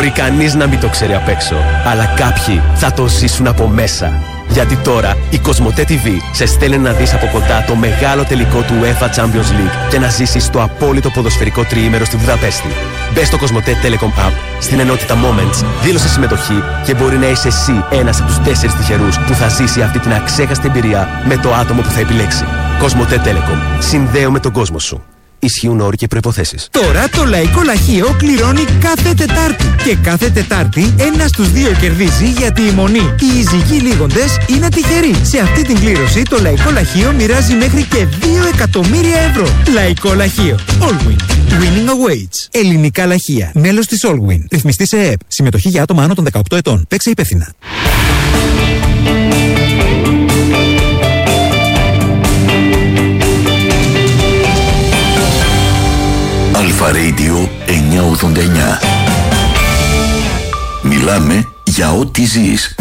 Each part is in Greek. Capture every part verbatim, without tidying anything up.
Μπορεί κανείς να μην το ξέρει απ' έξω, αλλά κάποιοι θα το ζήσουν από μέσα. Γιατί τώρα η Κοσμοτέ τι βι σε στέλνει να δεις από κοντά το μεγάλο τελικό του UEFA Champions League και να ζήσεις το απόλυτο ποδοσφαιρικό τριήμερο στη Βουδαπέστη. Μπες στο Κοσμοτέ Telecom App, στην ενότητα Moments, δήλωσε συμμετοχή και μπορεί να είσαι εσύ ένας από τους τέσσερις τυχερούς που θα ζήσει αυτή την αξέχαστη εμπειρία με το άτομο που θα επιλέξει. Κοσμοτέ Telecom. Συνδέουμε τον κόσμο σου. Ισχύουν όροι και προϋποθέσεις. Τώρα το Λαϊκό Λαχείο κληρώνει κάθε Τετάρτη. Και κάθε Τετάρτη ένας στους δύο κερδίζει, γιατί η μονή, οι ιζυγοί λίγοντες, είναι τυχεροί. Σε αυτή την κλήρωση το Λαϊκό Λαχείο μοιράζει μέχρι και δύο εκατομμύρια ευρώ. Λαϊκό Λαχείο. Allwin. Winning awaits. Ελληνικά λαχεία. Μέλος της Allwin. Ρυθμιστή σε ΕΕΠ. Συμμετοχή για άτομα άνω των δεκαοκτώ ετών. Παίξε υπεύθυνα. Αλφα Radio εννιακόσια ογδόντα εννιά. Μιλάμε για ό,τι ζεις.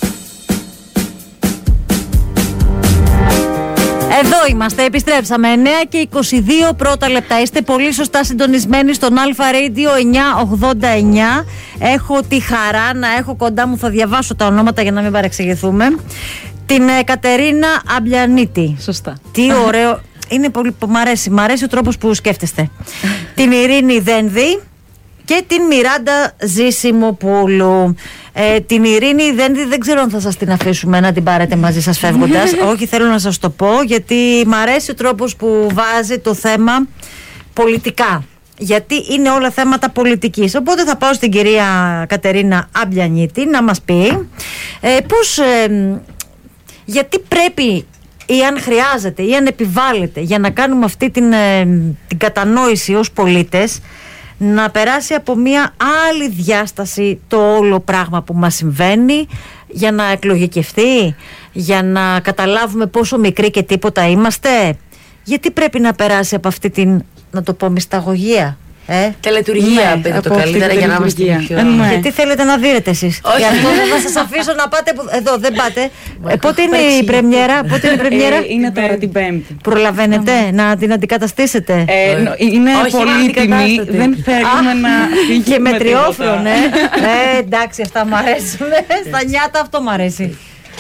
Εδώ είμαστε, επιστρέψαμε. εννέα και είκοσι δύο πρώτα λεπτά. Είστε πολύ σωστά συντονισμένοι στον Αλφα Radio εννιακόσια ογδόντα εννιά. Έχω τη χαρά να έχω κοντά μου, θα διαβάσω τα ονόματα για να μην παρεξηγηθούμε, την Κατερίνα Αμπλιανίτη. Σωστά. Τι ωραίο. Είναι πολύ, μ' αρέσει, μ' αρέσει ο τρόπος που σκέφτεστε. Την Ειρήνη Δένδη και την Μιράντα Ζήσιμοπούλου. Ε, την Ειρήνη Δένδη δεν ξέρω αν θα σας την αφήσουμε να την πάρετε μαζί σας φεύγοντας. Όχι, θέλω να σας το πω, γιατί μ' αρέσει ο τρόπος που βάζει το θέμα πολιτικά. Γιατί είναι όλα θέματα πολιτικής. Οπότε θα πάω στην κυρία Κατερίνα Αμπλιανίτη να μας πει ε, πώς, ε, γιατί πρέπει, ή αν χρειάζεται ή αν επιβάλλεται, για να κάνουμε αυτή την, ε, την κατανόηση ως πολίτες, να περάσει από μια άλλη διάσταση το όλο πράγμα που μας συμβαίνει, για να εκλογικευτεί, για να καταλάβουμε πόσο μικροί και τίποτα είμαστε. Γιατί πρέπει να περάσει από αυτή την, να το πω, μυσταγωγία. Ε? Τελετουργία, ναι, πείτε το καλύτερα για να είμαστε πιο... Ε, ναι. Γιατί θέλετε να δίνετε εσείς? Γι' αυτό δεν θα σας αφήσω να πάτε που... Εδώ δεν πάτε. ε, Πότε είναι η πρεμιέρα? Πότε είναι η πρεμιέρα? Ε, είναι τώρα την Πέμπτη. Προλαβαίνετε mm. να την αντικαταστήσετε? ε, Είναι όχι, πολύτιμη. Δεν θέλουμε να... Και με τριόφρον, ε. ε Εντάξει, αυτά μου αρέσουν. Στα νιάτα αυτό μου αρέσει.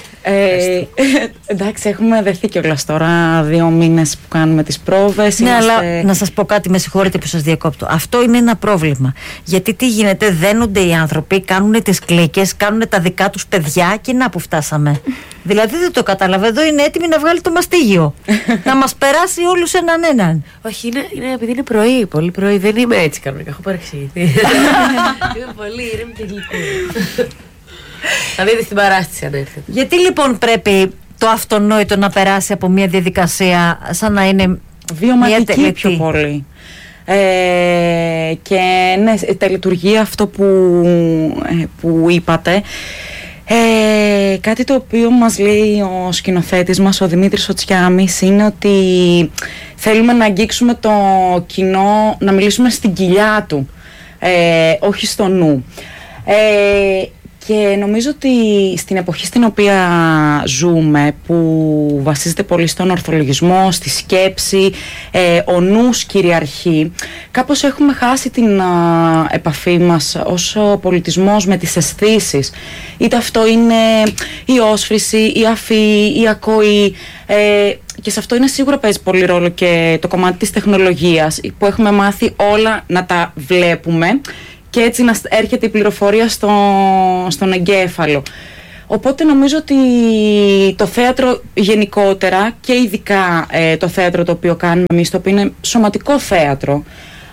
Ε, εντάξει, έχουμε δεθεί κιόλας τώρα δύο μήνες που κάνουμε τις πρόβες. Ναι, είμαστε... αλλά να σας πω κάτι, με συγχωρείτε που σας διακόπτω. Αυτό είναι ένα πρόβλημα. Γιατί τι γίνεται, δένονται οι άνθρωποι, κάνουν τις κλίκες, κάνουν τα δικά τους παιδιά και να που φτάσαμε. Δηλαδή δεν το κατάλαβα. Εδώ είναι έτοιμη να βγάλει το μαστίγιο. Να μας περάσει όλους έναν έναν. Όχι, είναι, είναι επειδή είναι πρωί, πολύ πρωί. Δεν είμαι έτσι κανονικά. Έχω παρεξηγηθεί. Είμαι πολύ ήρεμη και γλυκούλα. Θα δείτε στην παράσταση αν έρθετε. Γιατί λοιπόν πρέπει το αυτονόητο να περάσει από μια διαδικασία σαν να είναι βιωματική πιο πολύ? Ε, και ναι, τελετουργία, αυτό που, ε, που είπατε, ε, κάτι το οποίο μας λέει ο σκηνοθέτης μας, ο Δημήτρης Οτσιάμης, είναι ότι θέλουμε να αγγίξουμε το κοινό, να μιλήσουμε στην κοιλιά του, ε, όχι στο νου. Ε, Και νομίζω ότι στην εποχή στην οποία ζούμε, που βασίζεται πολύ στον ορθολογισμό, στη σκέψη, ε, ο νους κυριαρχεί, κάπως έχουμε χάσει την α, επαφή μας ως πολιτισμός με τις αισθήσεις. Είτε αυτό είναι η όσφρηση, η αφή, η ακοή, ε, και σε αυτό είναι σίγουρα παίζει πολύ ρόλο και το κομμάτι της τεχνολογίας, που έχουμε μάθει όλα να τα βλέπουμε και έτσι να έρχεται η πληροφορία στο, στον εγκέφαλο. Οπότε νομίζω ότι το θέατρο γενικότερα και ειδικά ε, το θέατρο το οποίο κάνουμε εμείς, το οποίο είναι σωματικό θέατρο,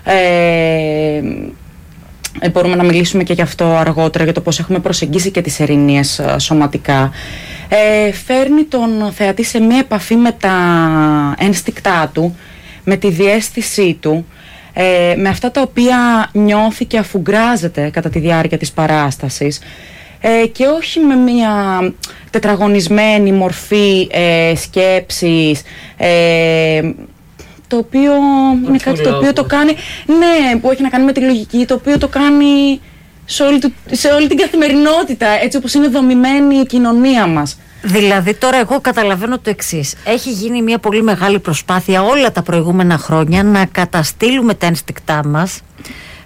ε, ε, μπορούμε να μιλήσουμε και γι' αυτό αργότερα, για το πώς έχουμε προσεγγίσει και τις ερηνίες ε, σωματικά, ε, φέρνει τον θεατή σε μια επαφή με τα ένστικτά του, με τη διαίσθησή του, Ε, με αυτά τα οποία νιώθει και αφουγκράζεται κατά τη διάρκεια της παράστασης, ε, και όχι με μια τετραγωνισμένη μορφή ε, σκέψης, ε, το οποίο είναι κάτι το οποίο το κάνει, ναι, που έχει να κάνει με τη λογική, το οποίο το κάνει σε όλη, του, σε όλη την καθημερινότητα, έτσι όπως είναι δομημένη η κοινωνία μας. Δηλαδή τώρα εγώ καταλαβαίνω το εξής. Έχει γίνει μια πολύ μεγάλη προσπάθεια όλα τα προηγούμενα χρόνια να καταστήλουμε τα ένστικτά μας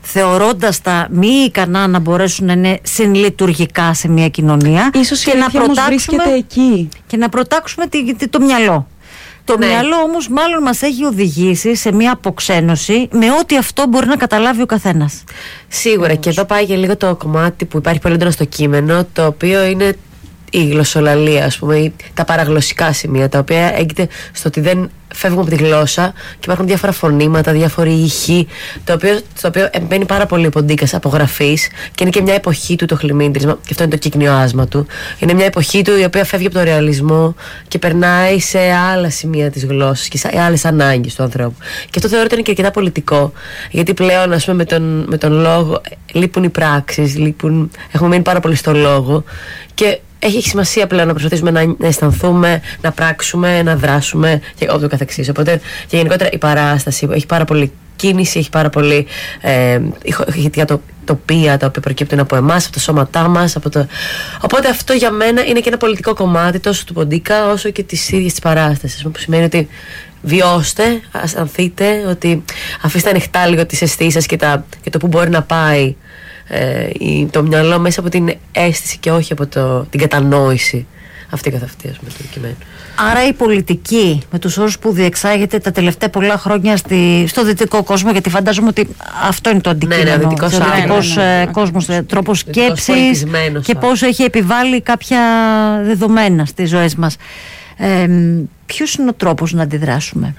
θεωρώντας τα μη ικανά να μπορέσουν να είναι συνλειτουργικά σε μια κοινωνία. Ίσως και, να προτάξουμε, εκεί. και να προτάξουμε τη, τη, το μυαλό. Το ναι. μυαλό όμως μάλλον μας έχει οδηγήσει σε μια αποξένωση με ό,τι αυτό μπορεί να καταλάβει ο καθένας. Σίγουρα, όμως. Και εδώ πάει και λίγο το κομμάτι που υπάρχει πολύ έντονο στο κείμενο, το οποίο είναι η γλωσσολαλία, ας πούμε, ή τα παραγλωσσικά σημεία, τα οποία έγκυται στο ότι δεν φεύγουμε από τη γλώσσα και υπάρχουν διάφορα φωνήματα, διάφοροι ήχοι, το οποίο, στο οποίο μπαίνει πάρα πολύ ο Ποντίκας απογραφής και είναι και μια εποχή του το χλιμίντρισμα, και αυτό είναι το κύκνιο άσμα του. Είναι μια εποχή του η οποία φεύγει από το ρεαλισμό και περνάει σε άλλα σημεία της γλώσσας και σε άλλες ανάγκες του ανθρώπου. Και αυτό θεωρώ ότι είναι και αρκετά πολιτικό, γιατί πλέον, ας πούμε, με τον, με τον λόγο λείπουν οι πράξεις, λείπουν, έχουμε μείνει πάρα πολύ στο λόγο και έχει σημασία πλέον να προσπαθήσουμε να, να αισθανθούμε, να πράξουμε, να δράσουμε και ό,τι καθεξής. Οπότε και γενικότερα η παράσταση έχει πάρα πολύ κίνηση, έχει πάρα πολύ ε, ηχητικά το, τοπία τα οποία προκύπτουν από εμάς, από τα σώματά μας. Από το... Οπότε αυτό για μένα είναι και ένα πολιτικό κομμάτι τόσο του Ποντίκα όσο και της ίδιας της παράστασης. Που σημαίνει ότι βιώστε, αισθανθείτε, ότι αφήστε ανοιχτά λίγο τις αισθήσεις σας και, τα, και το που μπορεί να πάει Ε, το μυαλό μέσα από την αίσθηση και όχι από το, την κατανόηση αυτή καθ' αυτή, ας πούμε, του κειμένου. Άρα η πολιτική με τους όρους που διεξάγεται τα τελευταία πολλά χρόνια στη, στο δυτικό κόσμο, γιατί φαντάζομαι ότι αυτό είναι το αντικείμενο, ναι, ναι, ο δυτικός, ο δυτικός ναι, ναι, ναι. κόσμος, τρόπος σκέψης και πώς έχει επιβάλει κάποια δεδομένα στις ζωές μας. Ε, ποιος είναι ο τρόπος να αντιδράσουμε?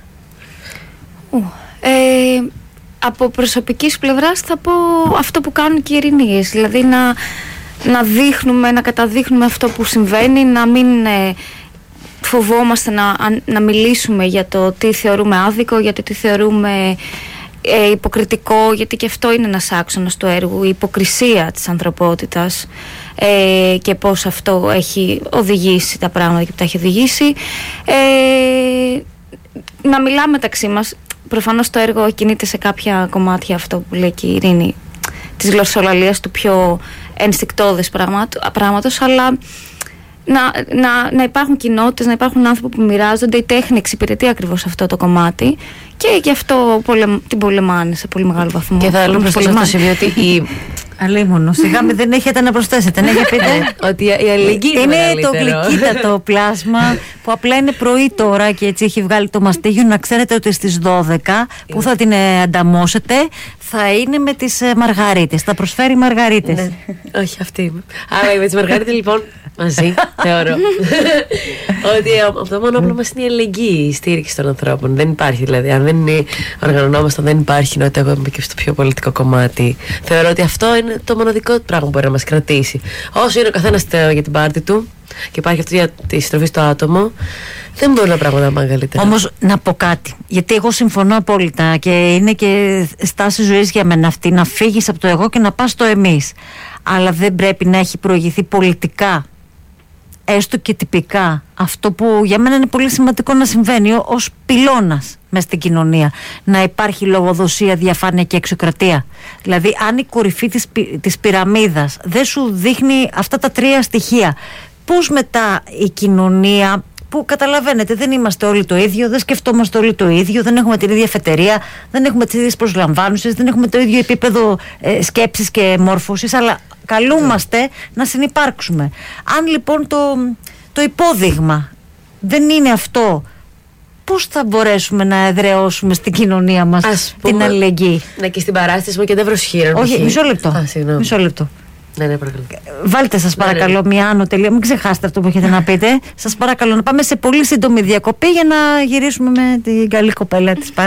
Ε, Από προσωπικής πλευράς θα πω αυτό που κάνουν και οι ειρηνίες, δηλαδή να, να δείχνουμε, να καταδείχνουμε αυτό που συμβαίνει, να μην ε, φοβόμαστε να, να μιλήσουμε για το τι θεωρούμε άδικο, για το τι θεωρούμε ε, υποκριτικό, γιατί και αυτό είναι ένας άξονας του έργου, η υποκρισία της ανθρωπότητας ε, και πώς αυτό έχει οδηγήσει τα πράγματα και που τα έχει οδηγήσει. Ε, να μιλάμε μεταξύ μας. Προφανώς το έργο κινείται σε κάποια κομμάτια, αυτό που λέει και η Ειρήνη, της γλωσσολαλίας, του πιο ενστικτώδες πράγματος, αλλά να, να, να υπάρχουν κοινότητες, να υπάρχουν άνθρωποι που μοιράζονται. Η τέχνη εξυπηρετεί ακριβώς αυτό το κομμάτι και γι' αυτό πολεμ, την πολεμάνε σε πολύ μεγάλο βαθμό. Και θα λέω προσθέσω αυτό το σημείο ότι η... Αλίμονο, σιγά μην δεν έχετε να προσθέσετε. Ναι, για πείτε. Ότι η αλληλεγγύη είναι το γλυκύτατο πλάσμα που απλά είναι πρωί τώρα και έτσι έχει βγάλει το μαστίγιο. Να ξέρετε ότι στις δώδεκα που θα την ανταμώσετε θα είναι με τις μαργαρίτες. Θα προσφέρει μαργαρίτες. Ναι. Όχι, αυτή. Άρα με τις μαργαρίτες λοιπόν μαζί θεωρώ ότι το μόνο όπλο μας είναι η αλληλεγγύη, η στήριξη των ανθρώπων. Δεν υπάρχει δηλαδή. Αν δεν οργανωνόμαστε, δεν υπάρχει νόητα. Εγώ είμαι και στο πιο πολιτικό κομμάτι. Θεωρώ ότι αυτό είναι το μοναδικό πράγμα που μπορεί να μας κρατήσει. Όσο είναι ο καθένας για την πάρτη του και υπάρχει αυτή για τη στροφή στο άτομο, δεν μπορεί να πράγματα μεγαλύτερα. Όμως να πω κάτι, γιατί εγώ συμφωνώ απόλυτα και είναι και στάση ζωής για μένα αυτή, να φύγεις από το εγώ και να πας στο εμείς. Αλλά δεν πρέπει να έχει προηγηθεί πολιτικά, έστω και τυπικά, αυτό που για μένα είναι πολύ σημαντικό να συμβαίνει ως πυλώνας μες στην κοινωνία. Να υπάρχει λογοδοσία, διαφάνεια και εξωκρατία. Δηλαδή αν η κορυφή της, της πυραμίδας δεν σου δείχνει αυτά τα τρία στοιχεία, πώς μετά η κοινωνία, που καταλαβαίνετε δεν είμαστε όλοι το ίδιο, δεν σκεφτόμαστε όλοι το ίδιο, δεν έχουμε την ίδια εφετερία, δεν έχουμε τις ίδιες προσλαμβάνουσες, δεν έχουμε το ίδιο επίπεδο ε, σκέψης και μόρφωσης, αλλά καλούμαστε να συνυπάρξουμε. Αν λοιπόν το, το υπόδειγμα δεν είναι αυτό, πώς θα μπορέσουμε να εδραιώσουμε στην κοινωνία μας ας την πούμε, αλληλεγγύη? Ναι, και στην παράσταση μου και δεν βροσχύραν. Όχι, μισό λεπτό. Α, μισό λεπτό. Ναι, ναι, παρακαλώ. Βάλτε σας παρακαλώ ναι, ναι. μια άνω τελεία. Μην ξεχάσετε αυτό που έχετε να πείτε. Σας παρακαλώ να πάμε σε πολύ σύντομη διακοπή για να γυρίσουμε με την καλή κοπέλα της παράστασης.